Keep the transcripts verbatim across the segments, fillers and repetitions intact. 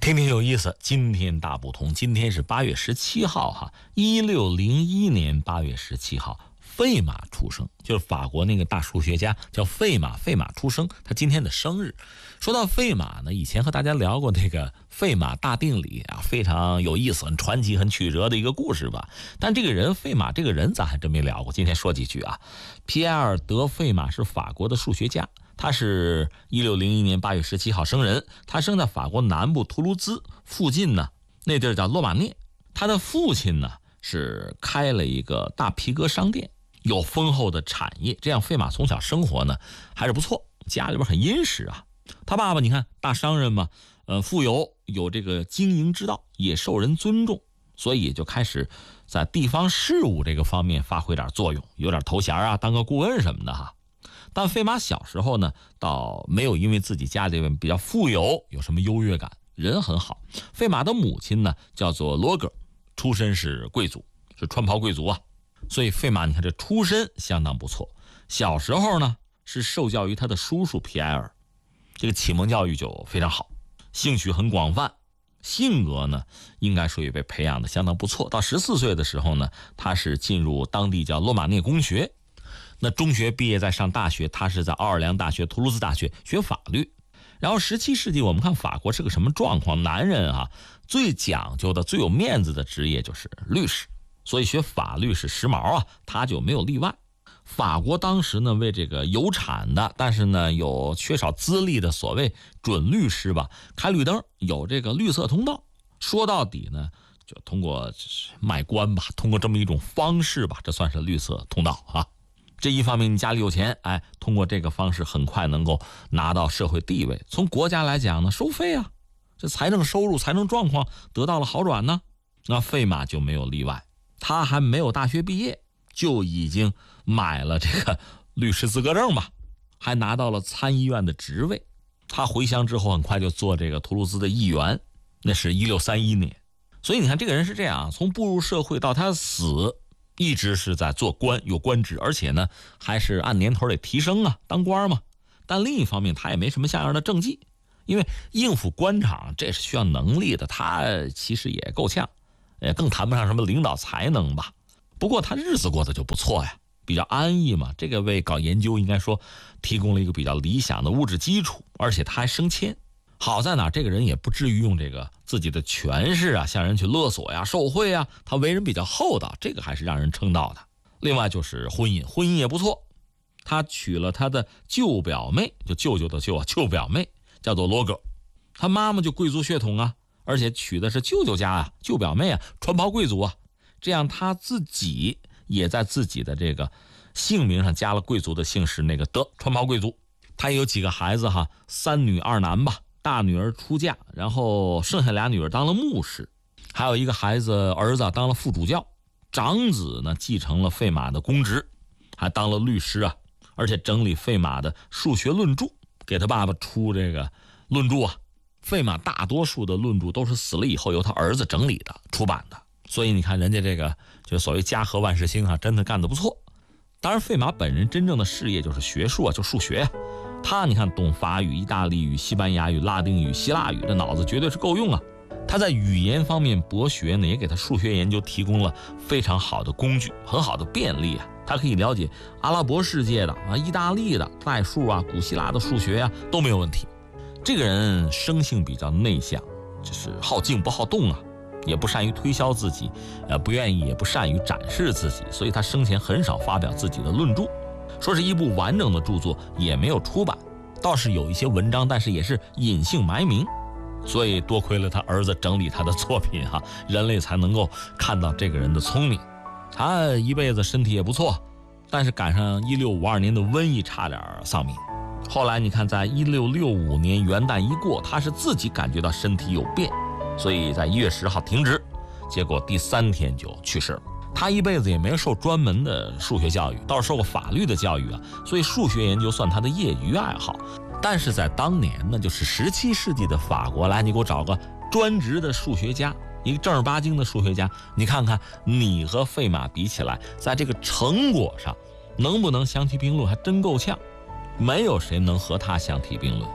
听听有意思，今天大不同。今天是八月十七号哈，一六零一年八月十七号，费马出生，就是法国那个大数学家叫费马，费马出生，他今天的生日。说到费马呢，以前和大家聊过这个费马大定理啊，非常有意思、很传奇、很曲折的一个故事吧。但这个人费马这个人咱还真没聊过，今天说几句啊。皮埃尔·德·费马是法国的数学家。他是一六零一年八月十七号生人，他生在法国南部图卢兹附近呢，那地儿叫洛马涅。他的父亲呢是开了一个大皮革商店，有丰厚的产业，这样费马从小生活呢还是不错，家里边很殷实啊。他爸爸你看大商人嘛，呃，富有，有这个经营之道，也受人尊重，所以也就开始在地方事务这个方面发挥点作用，有点头衔啊，当个顾问什么的哈。但费马小时候呢，倒没有因为自己家里比较富有有什么优越感，人很好。费马的母亲呢叫做罗格，出身是贵族，是穿袍贵族啊，所以费马你看这出身相当不错。小时候呢是受教于他的叔叔皮埃尔，这个启蒙教育就非常好，兴趣很广泛，性格呢应该说也被培养的相当不错。到十四岁的时候呢，他是进入当地叫洛马涅公学。那中学毕业再上大学，他是在奥尔良大学、图卢兹大学学法律。然后十七世纪我们看法国是个什么状况，男人啊最讲究的、最有面子的职业就是律师，所以学法律是时髦啊，他就没有例外。法国当时呢为这个有产的但是呢有缺少资历的所谓准律师吧开绿灯，有这个绿色通道。说到底呢就通过卖官吧，通过这么一种方式吧，这算是绿色通道啊。这一方面你家里有钱，哎，通过这个方式很快能够拿到社会地位。从国家来讲呢，收费啊，这财政收入、财政状况得到了好转呢。那费马就没有例外，他还没有大学毕业就已经买了这个律师资格证吧，还拿到了参议院的职位。他回乡之后很快就做这个图卢兹的议员，那是一六三一年。所以你看这个人是这样，从步入社会到他死一直是在做官，有官职，而且呢还是按年头得提升啊，当官嘛。但另一方面他也没什么像样的政绩，因为应付官场这是需要能力的，他其实也够呛，也更谈不上什么领导才能吧。不过他日子过得就不错呀，比较安逸嘛，这个为搞研究应该说提供了一个比较理想的物质基础，而且他还升迁。好在哪，这个人也不至于用这个自己的权势啊向人去勒索呀、受贿啊，他为人比较厚道，这个还是让人称道的。另外就是婚姻，婚姻也不错，他娶了他的舅表妹，就舅舅的舅啊，舅表妹叫做罗格，他妈妈就贵族血统啊，而且娶的是舅舅家啊，舅表妹啊，穿袍贵族啊，这样他自己也在自己的这个姓名上加了贵族的姓氏，那个德，穿袍贵族。他也有几个孩子哈，三女二男吧。大女儿出嫁，然后剩下俩女儿当了牧师，还有一个孩子儿子当了副主教，长子呢继承了费马的公职，还当了律师啊，而且整理费马的数学论著，给他爸爸出这个论著啊。费马大多数的论著都是死了以后由他儿子整理的、出版的，所以你看人家这个就所谓家和万事兴啊，真的干得不错。当然费马本人真正的事业就是学术啊，就数学啊。他你看懂法语、意大利语、西班牙语、拉丁语、希腊语，这脑子绝对是够用啊。他在语言方面博学呢，也给他数学研究提供了非常好的工具，很好的便利啊。他可以了解阿拉伯世界的啊、意大利的代数啊、古希腊的数学啊都没有问题。这个人生性比较内向，就是好静不好动啊，也不善于推销自己，呃，不愿意也不善于展示自己，所以他生前很少发表自己的论著。说是一部完整的著作也没有出版，倒是有一些文章，但是也是隐姓埋名，所以多亏了他儿子整理他的作品哈、啊，人类才能够看到这个人的聪明。他一辈子身体也不错，但是赶上一六五二年的瘟疫差点丧命。后来你看在一六六五年元旦一过，他是自己感觉到身体有变，所以在一月十号停职，结果第三天就去世了。他一辈子也没有受专门的数学教育，倒是受过法律的教育啊，所以数学研究算他的业余爱好。但是在当年呢，就是十七世纪的法国，来你给我找个专职的数学家，一个正儿八经的数学家，你看看你和费马比起来，在这个成果上能不能相提并论，还真够呛，没有谁能和他相提并论。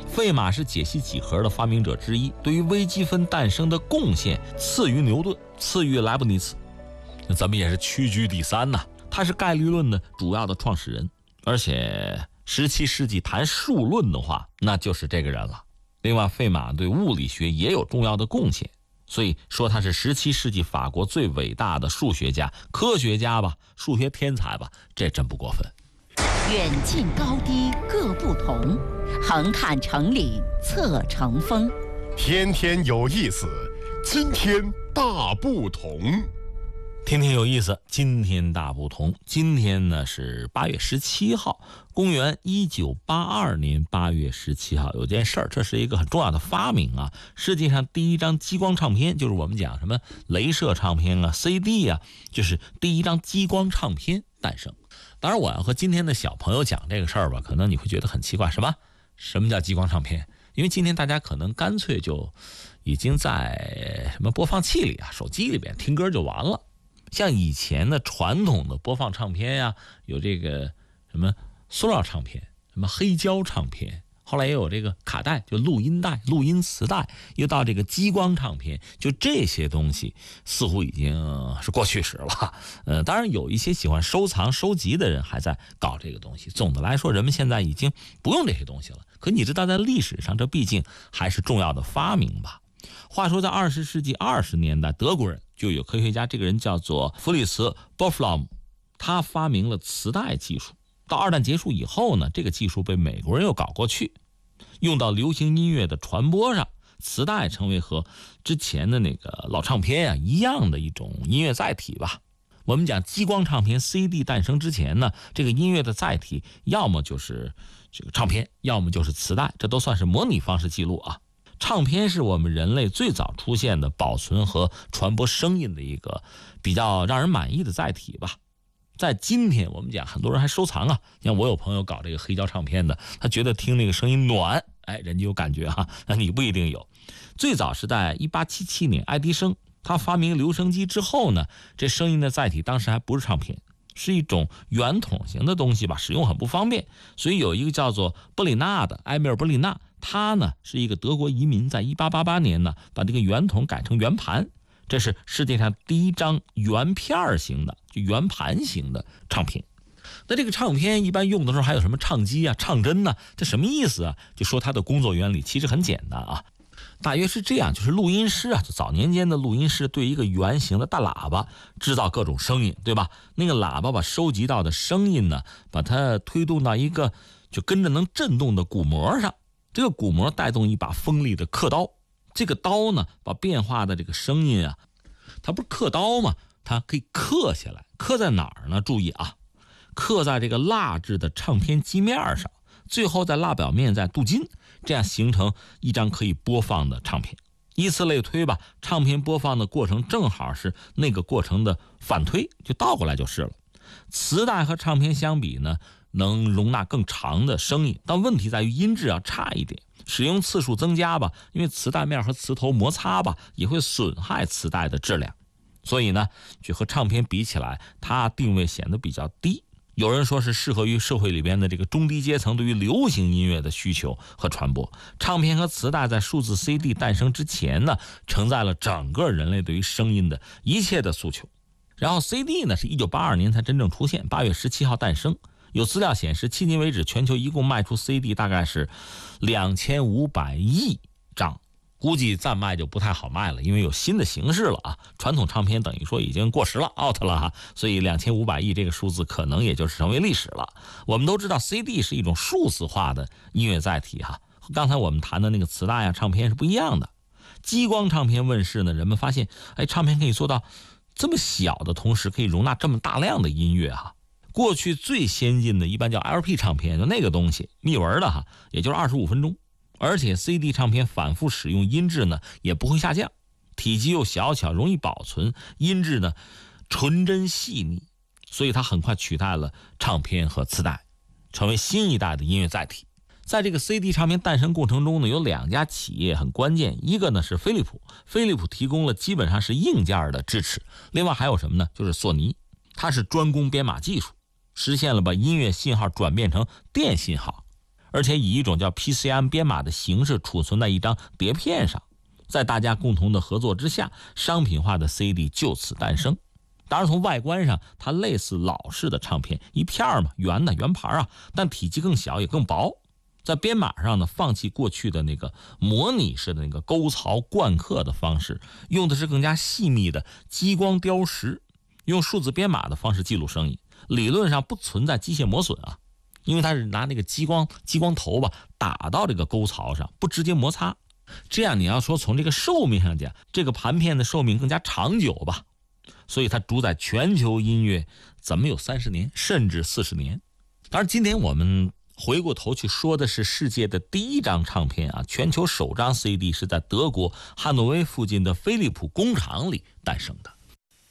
费马是解析几何的发明者之一，对于微积分诞生的贡献次于牛顿，次于莱布尼茨，那咱们也是屈居第三呐。他是概率论的主要的创始人，而且十七世纪谈数论的话，那就是这个人了。另外，费马对物理学也有重要的贡献，所以说他是十七世纪法国最伟大的数学家、科学家吧，数学天才吧，这真不过分。 远近高低各不同，横看成岭侧成峰。 天天有意思，今天大不同。 天天有意思，今天大不同。今天呢是八月十七号，公元一九八二年八月十七号，有件事儿，这是一个很重要的发明啊！世界上第一张激光唱片，就是我们讲什么镭射唱片啊、C D 啊，就是第一张激光唱片诞生。当然，我要和今天的小朋友讲这个事儿吧，可能你会觉得很奇怪，什么？什么叫激光唱片？因为今天大家可能干脆就已经在什么播放器里啊、手机里边听歌就完了。像以前的传统的播放唱片呀、啊，有这个什么塑料唱片，什么黑胶唱片，后来也有这个卡带，就录音带、录音磁带，又到这个激光唱片，就这些东西似乎已经是过去式了。呃，当然有一些喜欢收藏、收集的人还在搞这个东西。总的来说，人们现在已经不用这些东西了。可你知道，在历史上，这毕竟还是重要的发明吧。话说，在二十世纪二十年代，德国人就有科学家，这个人叫做弗里茨·波弗洛姆，他发明了磁带技术。到二战结束以后呢，这个技术被美国人又搞过去，用到流行音乐的传播上，磁带成为和之前的那个老唱片啊一样的一种音乐载体吧。我们讲激光唱片 C D 诞生之前呢，这个音乐的载体要么就是这个唱片，要么就是磁带，这都算是模拟方式记录啊。唱片是我们人类最早出现的保存和传播声音的一个比较让人满意的载体吧。在今天我们讲很多人还收藏啊，像我有朋友搞这个黑胶唱片的，他觉得听那个声音暖，哎，人家有感觉哈、啊，那你不一定有。最早是在一八七七年，爱迪生他发明留声机之后呢，这声音的载体当时还不是唱片，是一种圆筒型的东西吧，使用很不方便，所以有一个叫做伯里纳的埃米尔·伯里纳，他呢是一个德国移民，在一八八八年呢把这个圆筒改成圆盘，这是世界上第一张圆片型的就圆盘型的唱片。那这个唱片一般用的时候还有什么唱机啊、唱针呢、啊？这什么意思啊？就说它的工作原理其实很简单啊，大约是这样，就是录音师啊，就早年间的录音师对一个圆形的大喇叭制造各种声音，对吧？那个喇叭把收集到的声音呢，把它推动到一个就跟着能震动的鼓膜上，这个鼓膜带动一把锋利的刻刀，这个刀呢把变化的这个声音啊，它不是刻刀吗？它可以刻下来，刻在哪儿呢？注意啊，刻在这个蜡制的唱片机面上，最后在蜡表面再镀金，这样形成一张可以播放的唱片。以此类推吧，唱片播放的过程正好是那个过程的反推，就倒过来就是了。磁带和唱片相比呢，能容纳更长的声音，但问题在于音质要差一点，使用次数增加吧，因为磁带面和磁头摩擦吧，也会损害磁带的质量。所以呢，就和唱片比起来，它定位显得比较低。有人说是适合于社会里边的这个中低阶层对于流行音乐的需求和传播。唱片和磁带在数字 C D 诞生之前呢，承载了整个人类对于声音的一切的诉求。然后 C D 呢是一九八二年才真正出现，八月十七号诞生。有资料显示，迄今为止全球一共卖出 C D 大概是两千五百亿张。估计暂卖就不太好卖了，因为有新的形式了啊！传统唱片等于说已经过时了 out 了哈，所以两千五百亿这个数字可能也就是成为历史了。我们都知道 C D 是一种数字化的音乐载体哈，和刚才我们谈的那个磁带啊、唱片是不一样的。激光唱片问世呢，人们发现，哎，唱片可以做到这么小的同时可以容纳这么大量的音乐哈。过去最先进的一般叫 L P 唱片，就那个东西密文的哈，也就是二十五分钟。而且 C D 唱片反复使用，音质呢也不会下降，体积又小巧，容易保存，音质呢纯真细腻，所以它很快取代了唱片和磁带，成为新一代的音乐载体。在这个 C D 唱片诞生过程中呢，有两家企业很关键，一个呢是飞利浦，飞利浦提供了基本上是硬件的支持，另外还有什么呢？就是索尼，它是专攻编码技术，实现了把音乐信号转变成电信号。 而且以一种叫 P C M 编码的形式储存在一张碟片上。在大家共同的合作之下，商品化的 C D 就此诞生。当然从外观上它类似老式的唱片，一片嘛，圆的圆盘啊，但体积更小也更薄。在编码上呢，放弃过去的那个模拟式的那个沟槽灌刻的方式，用的是更加细密的激光雕石，用数字编码的方式记录声音。理论上不存在机械磨损啊，因为它是拿那个激光激光头吧打到这个沟槽上，不直接摩擦。这样你要说从这个寿命上讲，这个盘片的寿命更加长久吧，所以它主宰全球音乐怎么有三十年甚至四十年。当然今天我们回过头去说的是世界的第一张唱片啊，全球首张 C D 是在德国汉诺威附近的飞利浦工厂里诞生的。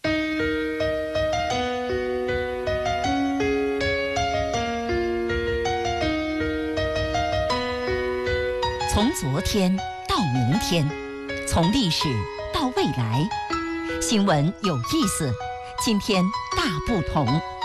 从昨天到明天，从历史到未来，新闻有意思，今天大不同。